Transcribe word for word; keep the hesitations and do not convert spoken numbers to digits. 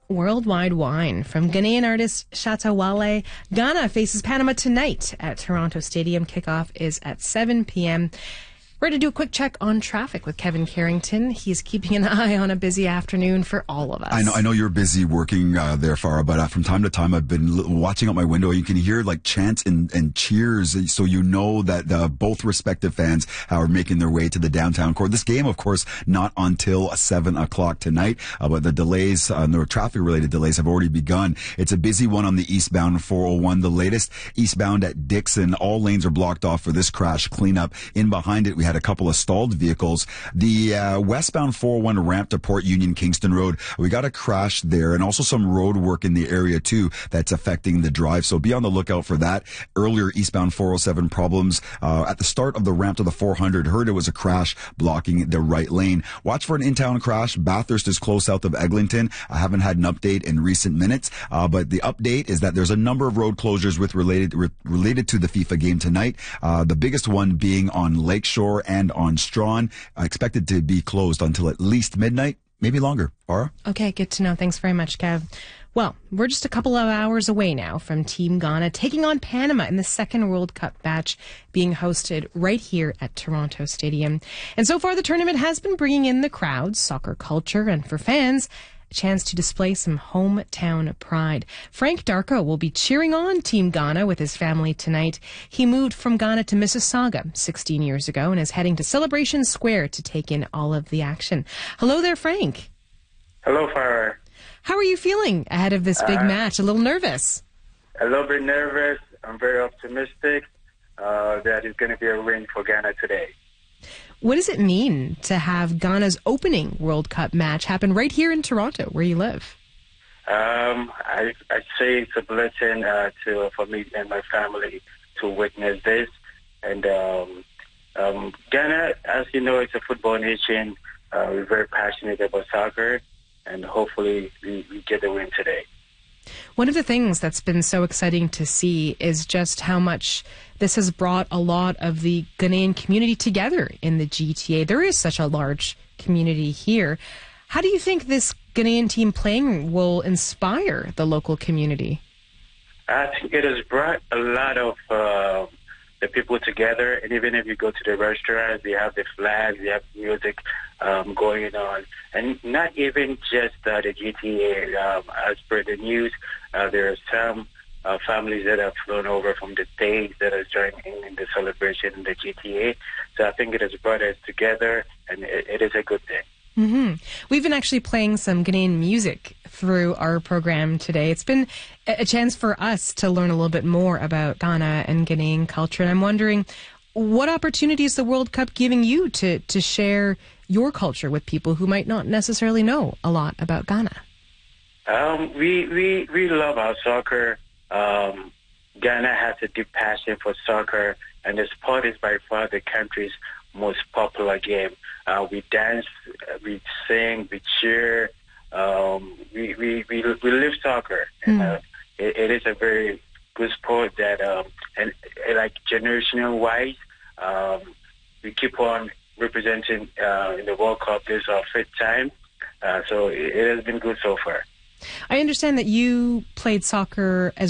Worldwide Wine from Ghanaian artist Shatta Wale. Ghana faces Panama tonight at Toronto Stadium. Kickoff is at seven p.m. We're going to do a quick check on traffic with Kevin Carrington. He's keeping an eye on a busy afternoon for all of us. I know, I know you're busy working uh, there, Farah, but uh, from time to time I've been l- watching out my window. You can hear like chants and, and cheers, so you know that uh, both respective fans are making their way to the downtown core. This game, of course, not until seven o'clock tonight, uh, but the delays, uh, the traffic-related delays have already begun. It's a busy one on the eastbound four oh one. The latest eastbound at Dixon, all lanes are blocked off for this crash cleanup. In behind it, we had a couple of stalled vehicles. The uh, westbound four oh one ramp to Port Union Kingston Road, we got a crash there, and also some road work in the area too that's affecting the drive, so be on the lookout for that. Earlier eastbound four oh seven problems uh, at the start of the ramp to the four hundred. Heard it was a crash blocking the right lane. Watch for an in-town crash. Bathurst is close south of Eglinton. I haven't had an update in recent minutes, uh, but the update is that there's a number of road closures with related re- related to the FIFA game tonight. Uh, the biggest one being on Lakeshore and on Strawn, uh, expected to be closed until at least midnight, maybe longer. Farah? Okay, good to know. Thanks very much, Kev. Well, we're just a couple of hours away now from Team Ghana taking on Panama in the second World Cup match being hosted right here at Toronto Stadium. And so far, the tournament has been bringing in the crowds, soccer culture, and for fans, a chance to display some hometown pride. Frank Darko will be cheering on Team Ghana with his family tonight. He moved from Ghana to Mississauga sixteen years ago and is heading to Celebration Square to take in all of the action. Hello there, Frank. Hello, Farah. How are you feeling ahead of this big uh, match? A little nervous? A little bit nervous. I'm very optimistic uh, that it's going to be a win for Ghana today. What does it mean to have Ghana's opening World Cup match happen right here in Toronto, where you live? Um, I, I'd say it's a blessing uh, to for me and my family to witness this. And um, um, Ghana, as you know, it's a football nation. Uh, we're very passionate about soccer, and hopefully we, we get the win today. One of the things that's been so exciting to see is just how much this has brought a lot of the Ghanaian community together in the G T A. There is such a large community here. How do you think this Ghanaian team playing will inspire the local community? I think it has brought a lot of uh, the people together, and even if you go to the restaurants, they have the flags, they have music um, going on, and not even just uh, the G T A. Um, as per the news, uh, there are some uh, families that have flown over from the States that are joining in the celebration in the G T A. So I think it has brought us together, and it, it is a good thing. Mm-hmm. We've been actually playing some Ghanaian music through our program today. It's been a chance for us to learn a little bit more about Ghana and Ghanaian culture. And I'm wondering, what opportunity is the World Cup giving you to, to share your culture with people who might not necessarily know a lot about Ghana? Um, we, we, we love our soccer. Um, Ghana has a deep passion for soccer, and the sport is by far the country's most popular game. Uh, we dance, we sing, we cheer. Um, we, we, we, we live soccer. Mm. And, uh, it, it is a very good sport that, um, and, and like generational wise, um, we keep on representing uh, in the World Cup. This is our fifth time. Uh, so it, it has been good so far. I understand that you played soccer as